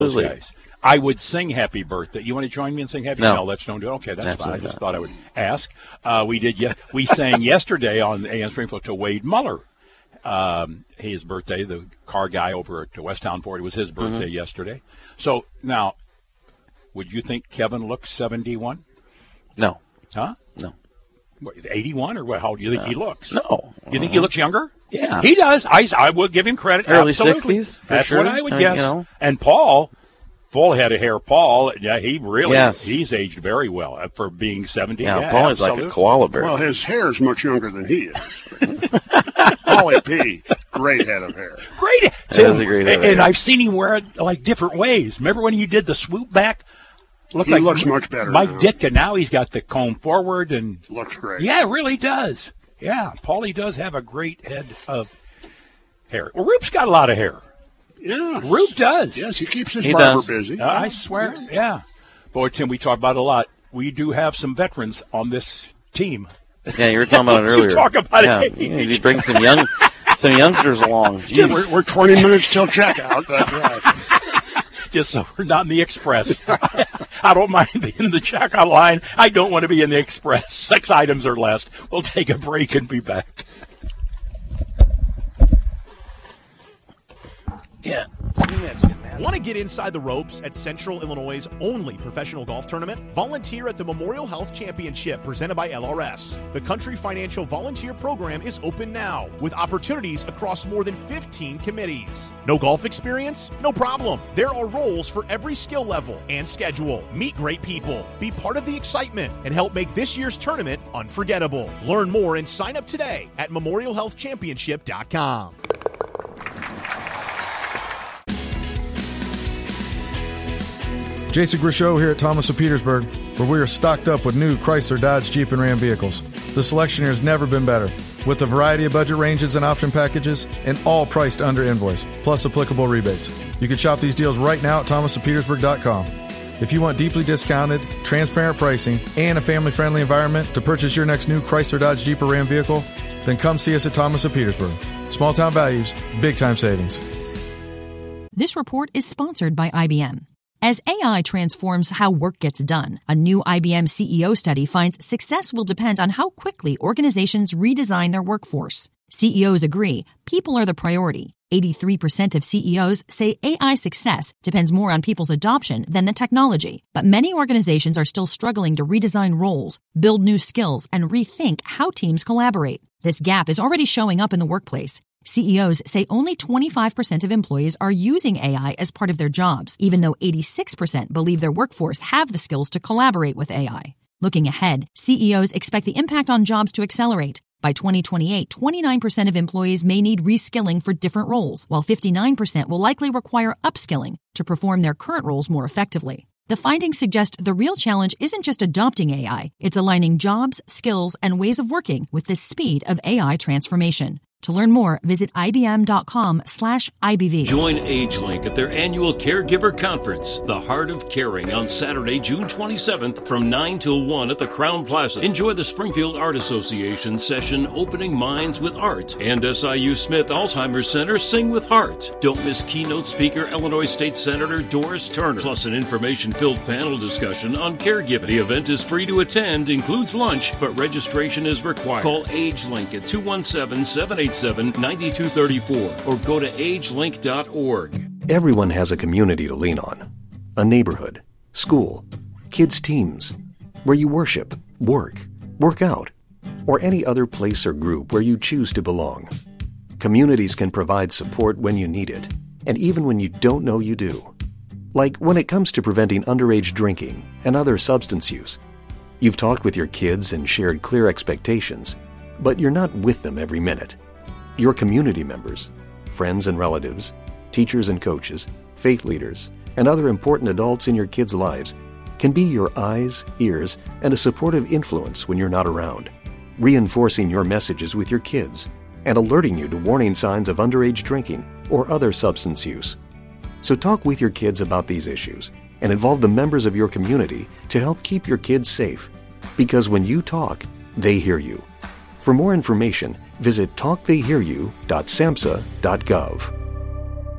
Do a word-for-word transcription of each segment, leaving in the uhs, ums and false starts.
those guys. I would sing happy birthday. You want to join me and sing happy birthday? No. no, let's don't do it. Okay, that's Absolutely fine. I just not. thought I would ask. Uh, we did. Ye- we sang yesterday on A M Springfield to Wade Muller. Um, his birthday, the car guy over at Westtown Ford, it was his birthday mm-hmm. yesterday. So now, would you think Kevin looks seventy-one? No. Huh? No. What, eighty-one or what? How do you think no. he looks? No. You think he looks younger? Yeah. He does. I, I will give him credit. Early Absolutely. sixties, for That's sure. what I would I guess. mean, you know. And Paul, full head of hair, Paul, yeah, he really, yes. he's aged very well for being seventy. Yeah, yeah Paul absolutely. is like a koala bear. Well, his hair is much younger than he is. Paulie P, great head of hair. Great. That is a great head of And hair. I've seen him wear it like different ways. Remember when he did the swoop back? Looked he like looks much better Mike now. Ditka. Now he's got the comb forward and looks great. Yeah, it really does. Yeah, Paulie does have a great head of hair. Well, Roop's got a lot of hair. Yeah. Roop does. Yes, he keeps his he barber does. busy. Uh, I swear, yeah. yeah. Boy, Tim, we talk about it a lot. We do have some veterans on this team. Yeah, you were talking about it earlier. We talk about yeah. it. You need to bring some young, some youngsters along. We're, we're twenty minutes till checkout. That's right. Just so we're not in the express. I don't mind being in the checkout line. I don't want to be in the express. Six items or less. We'll take a break and be back. Yeah. Want to get inside the ropes at Central Illinois' only professional golf tournament? Volunteer at the Memorial Health Championship presented by L R S. The Country Financial Volunteer Program is open now with opportunities across more than fifteen committees. No golf experience? No problem. There are roles for every skill level and schedule. Meet great people, be part of the excitement, and help make this year's tournament unforgettable. Learn more and sign up today at memorial health championship dot com. Jason Grishow here at Thomas of Petersburg, where we are stocked up with new Chrysler, Dodge, Jeep, and Ram vehicles. The selection here has never been better, with a variety of budget ranges and option packages, and all priced under invoice, plus applicable rebates. You can shop these deals right now at thomas of petersburg dot com. If you want deeply discounted, transparent pricing, and a family-friendly environment to purchase your next new Chrysler, Dodge, Jeep, or Ram vehicle, then come see us at Thomas of Petersburg. Small-town values, big-time savings. This report is sponsored by I B M. As A I transforms how work gets done, a new I B M C E O study finds success will depend on how quickly organizations redesign their workforce. C E Os agree people are the priority. eighty-three percent of C E Os say A I success depends more on people's adoption than the technology. But many organizations are still struggling to redesign roles, build new skills, and rethink how teams collaborate. This gap is already showing up in the workplace. C E Os say only twenty-five percent of employees are using A I as part of their jobs, even though eighty-six percent believe their workforce have the skills to collaborate with A I. Looking ahead, C E Os expect the impact on jobs to accelerate. By twenty twenty-eight, twenty-nine percent of employees may need reskilling for different roles, while fifty-nine percent will likely require upskilling to perform their current roles more effectively. The findings suggest the real challenge isn't just adopting A I, it's aligning jobs, skills, and ways of working with the speed of A I transformation. To learn more, visit ibm.com slash IBV. Join AgeLink at their annual Caregiver Conference, The Heart of Caring, on Saturday, June twenty-seventh from nine till one at the Crown Plaza. Enjoy the Springfield Art Association session, Opening Minds with Art, and S I U Smith Alzheimer's Center, Sing with Heart. Don't miss keynote speaker Illinois State Senator Doris Turner, plus an information-filled panel discussion on caregiving. The event is free to attend, includes lunch, but registration is required. Call AgeLink at two one seven, seven eight seven, nine two three four or go to age link dot org. Everyone has a community to lean on. A neighborhood, school, kids' teams, where you worship, work, work out, or any other place or group where you choose to belong. Communities can provide support when you need it, and even when you don't know you do. Like when it comes to preventing underage drinking and other substance use. You've talked with your kids and shared clear expectations, but you're not with them every minute. Your community members, friends and relatives, teachers and coaches, faith leaders, and other important adults in your kids' lives can be your eyes, ears, and a supportive influence when you're not around, reinforcing your messages with your kids and alerting you to warning signs of underage drinking or other substance use. So talk with your kids about these issues and involve the members of your community to help keep your kids safe. Because when you talk, they hear you. For more information, visit talk they hear you dot samhsa dot gov.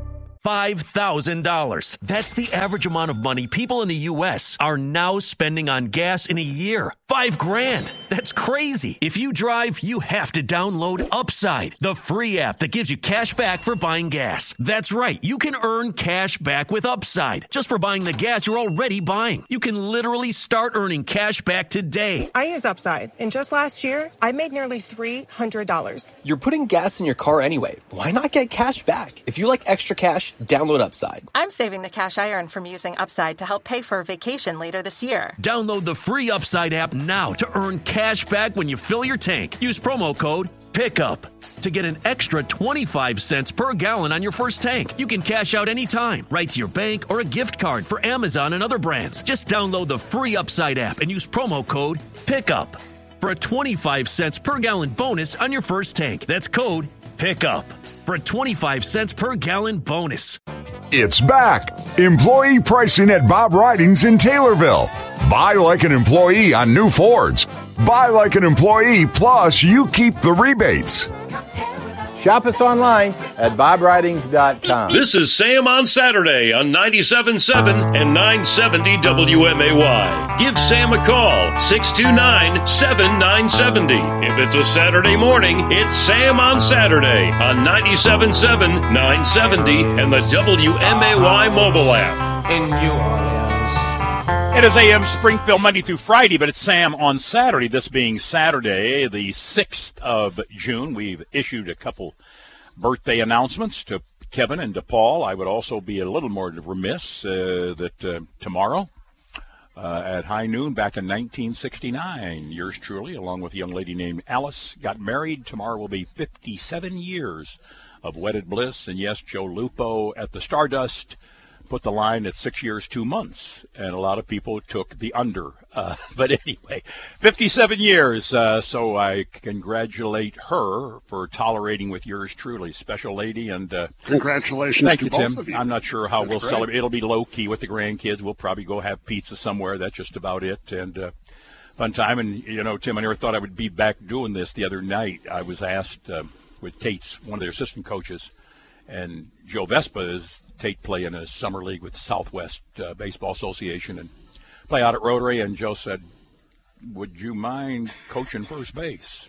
five thousand dollars. That's the average amount of money people in the U S are now spending on gas in a year. Five grand. That's crazy. If you drive, you have to download Upside, the free app that gives you cash back for buying gas. That's right. You can earn cash back with Upside just for buying the gas you're already buying. You can literally start earning cash back today. I use Upside, and just last year, I made nearly three hundred dollars. You're putting gas in your car anyway. Why not get cash back? If you like extra cash, download Upside. I'm saving the cash I earn from using Upside to help pay for a vacation later this year. Download the free Upside app now to earn cash back when you fill your tank. Use promo code PICKUP to get an extra twenty-five cents per gallon on your first tank. You can cash out anytime, right to your bank or a gift card for Amazon and other brands. Just download the free Upside app and use promo code PICKUP for a twenty-five cents per gallon bonus on your first tank. That's code PICKUP for a twenty-five cents per gallon bonus. It's back. Employee pricing at Bob Ridings in Taylorville. Buy like an employee on new Fords. Buy like an employee, plus you keep the rebates. Shop us online at bob ridings dot com. This is Sam on Saturday on ninety-seven point seven and nine seventy W M A Y. Give Sam a call, six two nine, seven nine seven zero. If it's a Saturday morning, it's Sam on Saturday on ninety-seven point seven, nine seventy, and the W M A Y mobile app. In New Orleans. It is A M Springfield Monday through Friday, but it's Sam on Saturday. This being Saturday, the sixth of June. We've issued a couple birthday announcements to Kevin and to Paul. I would also be a little more remiss uh, that uh, tomorrow uh, at high noon back in nineteen sixty-nine, yours truly, along with a young lady named Alice, got married. Tomorrow will be fifty-seven years of wedded bliss. And yes, Joe Lupo at the Stardust put the line at six years, two months, and a lot of people took the under. Uh, but anyway, fifty-seven years, uh, so I congratulate her for tolerating with yours truly. Special lady, and uh, congratulations thank to you, both Tim. of you. I'm not sure how That's we'll great. celebrate. It'll be low-key with the grandkids. We'll probably go have pizza somewhere. That's just about it, and uh, fun time. And, you know, Tim, I never thought I would be back doing this the other night. I was asked uh, with Tate's, one of their assistant coaches, and Joe Vespa is Tate play in a summer league with the Southwest uh, Baseball Association and play out at Rotary. And Joe said, would you mind coaching first base?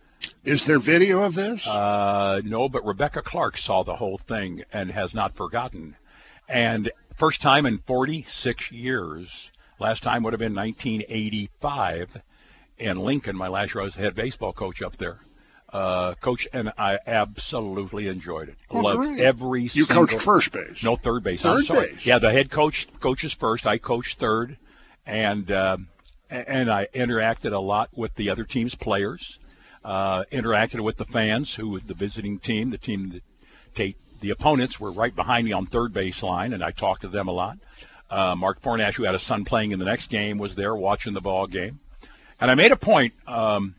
Is there video of this? Uh, no, but Rebecca Clark saw the whole thing and has not forgotten. And first time in forty-six years. Last time would have been nineteen eighty-five in Lincoln. My last year I was head baseball coach up there. Uh, coach, and I absolutely enjoyed it. Oh, Loved great. every You single... coached first base. No, third base. Third I'm sorry. base. Yeah, the head coach coaches first. I coached third, and uh, and I interacted a lot with the other team's players. Uh, interacted with the fans, who the visiting team, the team that Tate, the opponents were right behind me on third base line, and I talked to them a lot. Uh, Mark Fornash, who had a son playing in the next game, was there watching the ball game, and I made a point. Um,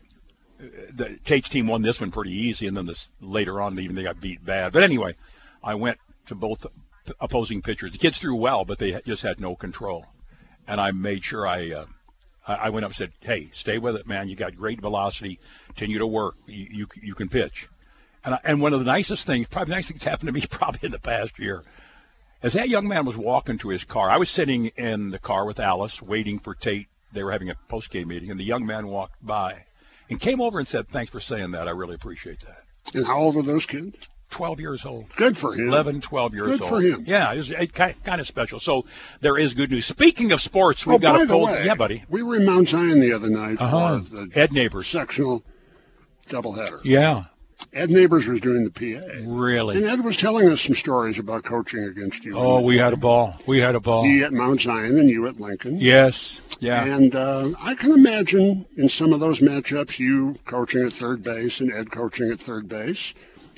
The Tate's team won this one pretty easy, and then this later on, even they got beat bad. But anyway, I went to both opposing pitchers. The kids threw well, but they just had no control. And I made sure I, uh, I went up and said, "Hey, stay with it, man. You got great velocity. Continue to work. You you, you can pitch." And I, and one of the nicest things, probably the nicest things happened to me probably in the past year, as that young man was walking to his car. I was sitting in the car with Alice, waiting for Tate. They were having a post-game meeting, and the young man walked by and came over and said, "Thanks for saying that. I really appreciate that." And how old are those kids? twelve years old. Good for him. eleven, twelve years Good old. for him. Yeah, it was it, kind of special. So there is good news. Speaking of sports, we've oh, got by a the full. way, Yeah, buddy. We were in Mount Zion the other night Uh-huh. for the Ed Neighbors sectional doubleheader. Yeah. Ed Neighbors was doing the P A. Really? And Ed was telling us some stories about coaching against you. Oh, we had a ball. We had a ball. He at Mount Zion and you at Lincoln. Yes. Yeah. And uh, I can imagine in some of those matchups, you coaching at third base and Ed coaching at third base.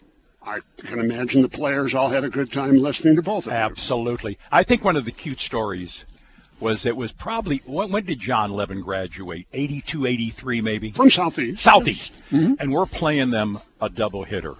I can imagine the players all had a good time listening to both of you. Absolutely. I think one of the cute stories was it was probably, when, when did John Levin graduate? eighty-two, eighty-three maybe? From Southeast. Southeast. Yes. Mm-hmm. And we're playing them a double hitter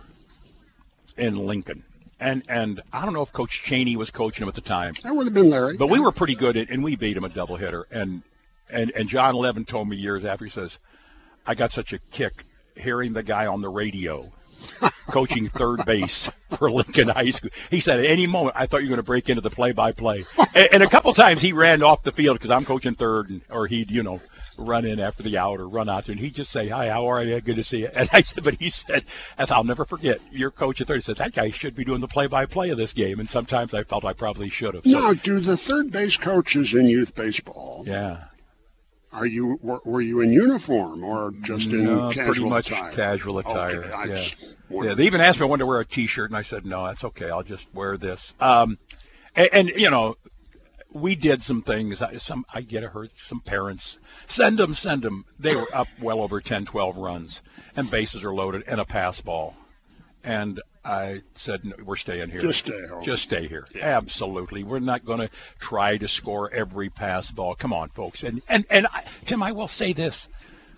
in Lincoln. And and I don't know if Coach Cheney was coaching them at the time. That would have been Larry. But we were pretty good at, and we beat him a double hitter. And, and, and John Levin told me years after, he says, I got such a kick hearing the guy on the radio coaching third base for Lincoln High School. He said, at any moment, I thought you were going to break into the play-by-play. and, and a couple times he ran off the field because I'm coaching third, and, or he'd, you know, run in after the out or run out there, and he'd just say, hi, how are you? Good to see you. And I said, but he said, as I'll never forget, your coach at third said, that guy should be doing the play-by-play of this game. And sometimes I felt I probably should have. So, now, do the third base coaches in youth baseball, yeah. Are you were, were you in uniform or just in no, casual pretty much attire? casual attire. Okay, yeah. yeah. yeah, they even asked me if I wanted to wear a T-shirt, and I said no, that's okay. I'll just wear this. Um, and, and you know, we did some things. Some I get hurt. Some parents send them, send them. They were up well over ten, twelve runs, and bases are loaded, and a pass ball, and I said, no, we're staying here. Just stay home. Just stay here. Yeah. Absolutely. We're not going to try to score every pass ball. Come on, folks. And, and, and I, Tim, I will say this.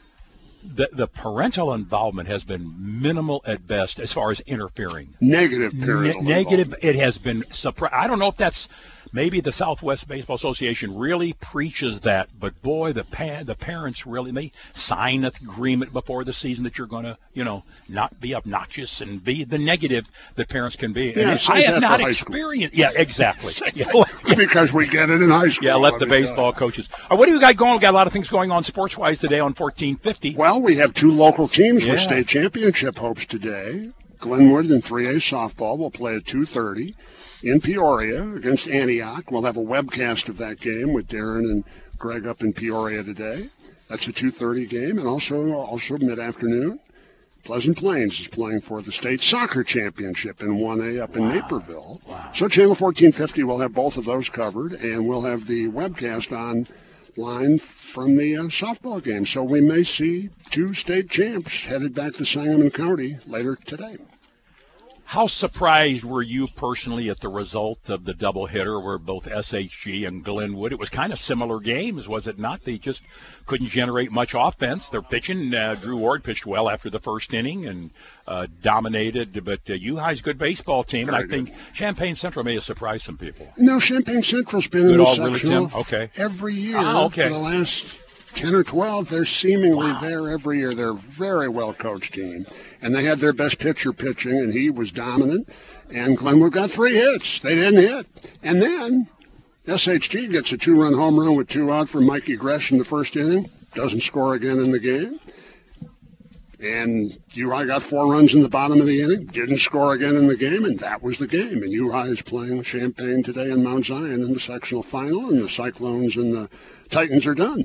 The, the parental involvement has been minimal at best as far as interfering. Negative parental ne- Negative. It has been surprised. I don't know if that's maybe the Southwest Baseball Association really preaches that, but boy, the pa- the parents really, they sign an agreement before the season that you're going to, you know, not be obnoxious and be the negative that parents can be. Yeah, and I have not experienced. Yeah, exactly. yeah. Because we get it in high school. Yeah, let the baseball coaches. Right, what do you got going? We've got a lot of things going on sports-wise today on fourteen fifty. Well, we have two local teams yeah. with state championship hopes today. Glenwood in three A softball will play at two thirty. In Peoria against Antioch. We'll have a webcast of that game with Darren and Greg up in Peoria today. That's a two thirty game, and also also mid-afternoon. Pleasant Plains is playing for the state soccer championship in one A up in wow. Naperville. Wow. So Channel fourteen fifty will have both of those covered, and we'll have the webcast online from the uh, softball game. So we may see two state champs headed back to Sangamon County later today. How surprised were you personally at the result of the doubleheader where both S H G and Glenwood, it was kind of similar games, was it not? They just couldn't generate much offense. Their pitching, uh, Drew Ward pitched well after the first inning and uh, dominated, but uh, U High's a good baseball team, Very and I good. think Champaign Central may have surprised some people. No, Champaign Central's been good in the all sectional really, okay. every year ah, okay. for the last ten or twelve. They're seemingly wow. there every year. They're a very well-coached team. And they had their best pitcher pitching, and he was dominant. And Glenwood got three hits. They didn't hit. And then S H G gets a two-run home run with two out from Mikey Gresh in the first inning. Doesn't score again in the game. And U High got four runs in the bottom of the inning. Didn't score again in the game, and that was the game. And U High is playing Champaign today in Mount Zion in the sectional final, and the Cyclones and the Titans are done.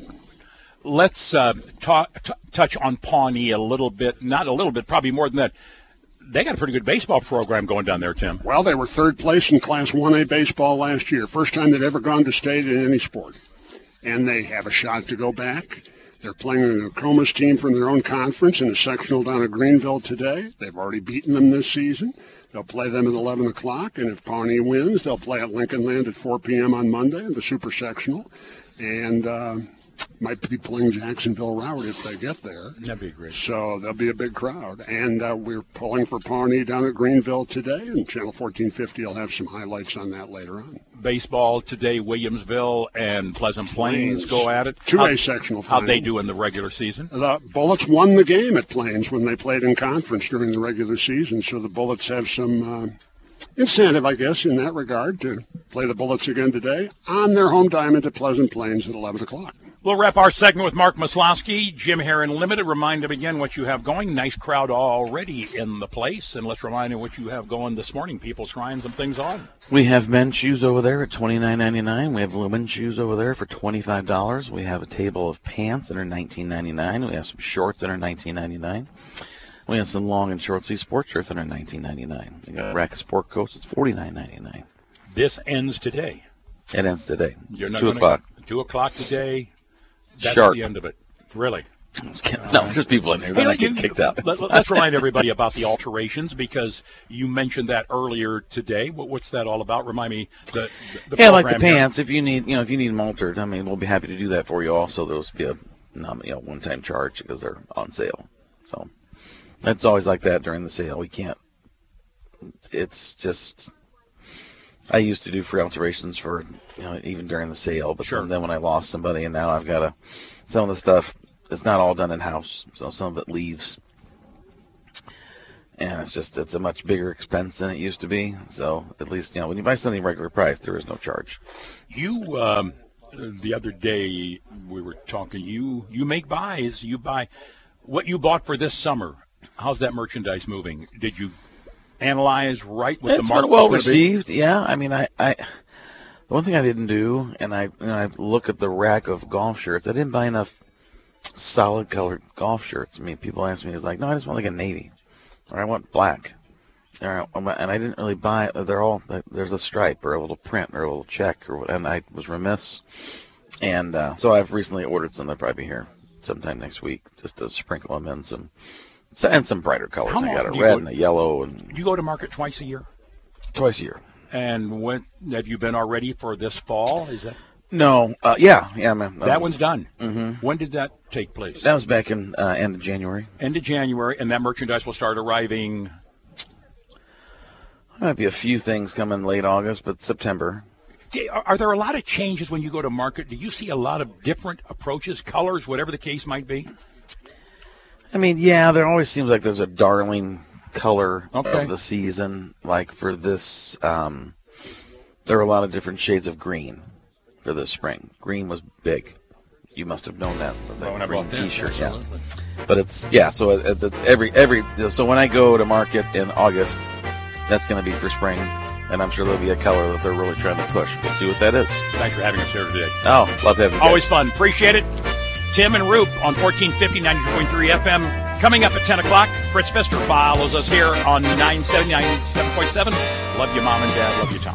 Let's uh, talk, t- touch on Pawnee a little bit. Not a little bit, probably more than that. They got a pretty good baseball program going down there, Tim. Well, they were third place in Class one A baseball last year. First time they'd ever gone to state in any sport. And they have a shot to go back. They're playing a Nokomis team from their own conference in a sectional down at Greenville today. They've already beaten them this season. They'll play them at eleven o'clock, and if Pawnee wins, they'll play at Lincoln Land at four p.m. on Monday in the super sectional. And uh, might be playing Jacksonville route if they get there. That'd be great. So there'll be a big crowd. And uh, we're pulling for Pawnee down at Greenville today, and Channel fourteen fifty will have some highlights on that later on. Baseball today, Williamsville and Pleasant Plains, Plains. go at it. two A sectional final. How'd they do in the regular season? The Bullets won the game at Plains when they played in conference during the regular season, so the Bullets have some uh, incentive, I guess, in that regard to play the Bullets again today on their home diamond at Pleasant Plains at eleven o'clock. We'll wrap our segment with Mark Maslowski, Jim Herron Limited. Remind them again what you have going. Nice crowd already in the place. And let's remind them what you have going this morning. People trying some things on. We have men's shoes over there at twenty-nine ninety-nine. We have women's shoes over there for twenty-five dollars. We have a table of pants that are nineteen ninety-nine. We have some shorts that are nineteen ninety-nine. We have some long and short sleeve sports shirts that are nineteen ninety-nine. We got a rack of sport coats. It's forty-nine ninety-nine. This ends today. It ends today. You're not Two gonna, o'clock. Two o'clock today. That's Sharp. the end of it. Really. No, there's people in here. They're not getting kicked out. Let, let's remind everybody about the alterations because you mentioned that earlier today. What, what's that all about? Remind me. The, the yeah, like the pants. Here. If you need, you know, if you need them altered, I mean, we'll be happy to do that for you. Also, there'll be a, you know, one-time charge because they're on sale. So it's always like that during the sale. We can't. It's just. I used to do free alterations for, you know, even during the sale, but sure. then, then when I lost somebody, and now I've got to, some of the stuff, it's not all done in-house, so some of it leaves. And it's just, it's a much bigger expense than it used to be. So at least, you know, when you buy something regular price, there is no charge. You, um, the other day we were talking, you, you make buys, you buy what you bought for this summer. How's that merchandise moving? Did you analyze right with it's the market? It's been well received. Yeah. I mean, I, I, the one thing I didn't do, and I, and I look at the rack of golf shirts, I didn't buy enough solid colored golf shirts. I mean, people ask me, it's like, no, I just want like a navy. Or I want black, or, and I didn't really buy. They're all there's a stripe or a little print or a little check, or and I was remiss, and uh, so I've recently ordered some. They'll probably be here sometime next week, just to sprinkle them in some, and some brighter colors. How I got a red go, and a yellow, and you go to market twice a year. Twice a year. And when have you been already for this fall? Is that? No, uh, yeah, yeah, man. That um, one's done. Mm-hmm. When did that take place? That was back in uh, end of January. End of January, and that merchandise will start arriving. Might be a few things coming late August, but September. Are there a lot of changes when you go to market? Do you see a lot of different approaches, colors, whatever the case might be? I mean, yeah, there always seems like there's a darling color okay. of the season. Like for this, um, there are a lot of different shades of green. For this spring, green was big. You must have known that. The oh, green T-shirt, yeah. But it's yeah. So it's, it's every every. So when I go to market in August, that's going to be for spring, and I'm sure there'll be a color that they're really trying to push. We'll see what that is. Thanks for having us here today. Oh, love having you. Always fun. Appreciate it. Tim and Roop on fourteen fifty, ninety-two point three F M. Coming up at ten o'clock, Fritz Pfister follows us here on nine seventy, ninety-seven point seven. Love you, Mom and Dad. Love you, Tom.